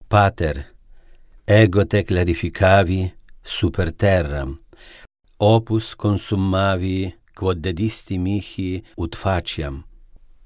Pater, ego te clarificavi super terram, opus consummavi quod dedisti mihi ut faciam.